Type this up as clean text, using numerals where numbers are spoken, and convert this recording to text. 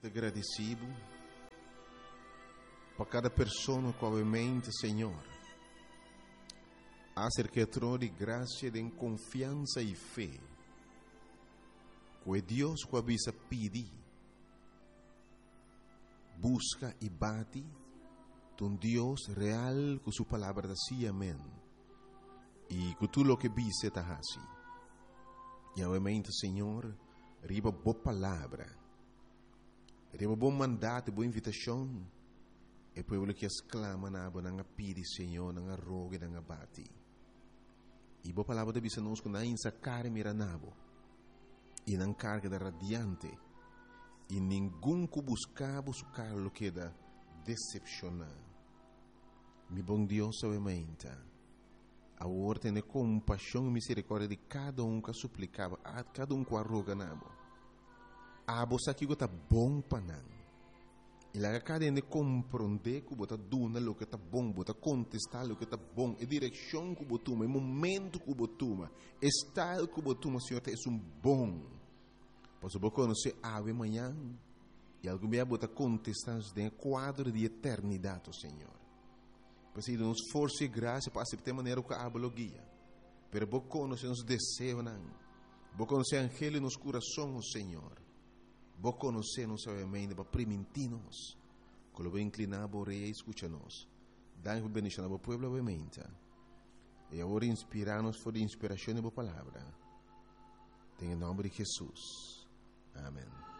Muito agradecido por cada pessoa com a mente, Senhor. Acerca de graça, de confiança e fé. Que Deus que avisa pedir, busca e bate, um Deus real com sua palavra da si, amém. E que tu lo que vise ta hasi. E obviamente, Senhor, riba boa palavra, riba bom mandato, boa invitação, e povo que exclama na aba nanga pidi, Senhor, nanga rogue, nanga bati. E boa palavra da bisa nos na insa care miranabo, e nang carga da radiante, e ninguém que buscava su carlo que da decepcionar. Mi bom Deus, obviamente, a ordem de compaixão e misericórdia de cada que suplicava, a cada que arroga nabo. A você que está bom para não. E lá cada de compreender que você duna o que está bom, você contestar o que está bom, a direção que você toma, o momento que você toma, o estado que você toma, Senhor, é bom. Pois você conhecer ave amanhã e algum dia você contestar no quadro de eternidade, Senhor. Pois se nos força e graça para aceitar maneira que a guia. Pero você conhecer nos desejos, você conhecer angelo nos corações, Senhor. Você conhecer nos obviamente para permitir-nos. Quando você inclinar a orelha e escuta-nos. Dá-nos bendição ao povo, obviamente. E agora inspirar-nos por a inspiração da palavra. Em nome de Jesus. Amém.